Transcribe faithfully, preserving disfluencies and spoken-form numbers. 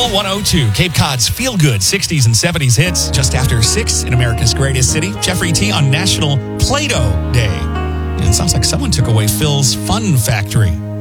Channel one oh two, Cape Cod's feel-good sixties and seventies hits. Just after six in America's greatest city, Jeffrey T. on National Play-Doh Day. And it sounds like someone took away Phil's Fun Factory.